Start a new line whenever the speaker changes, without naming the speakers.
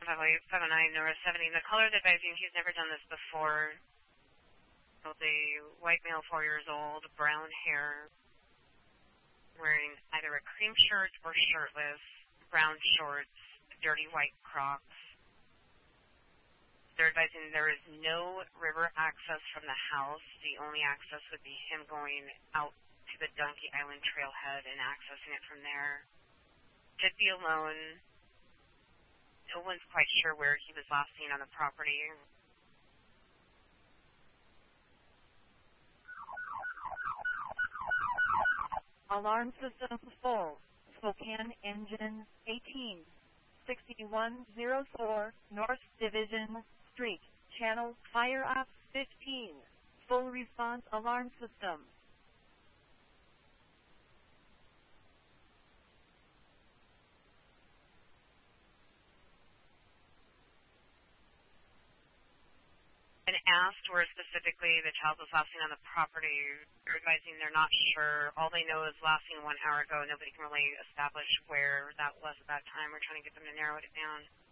508-509, North 70. The caller is advising he's never done this before. So the white male, 4 years old, brown hair, wearing either a cream shirt or shirtless, brown shorts, dirty white Crocs. They're advising there is no river access from the house. The only access would be him going out to the Donkey Island trailhead and accessing it from there. Should be alone. No one's quite sure where he was last seen on the property.
Alarm system full. Spokane engine 186104 North Division Street. Channel fire up 15. Full response alarm system.
And asked where specifically the child was last seen on the property. They're advising they're not sure. All they know is last seen 1 hour ago. Nobody can really establish where that was at that time. We're trying to get them to narrow it down.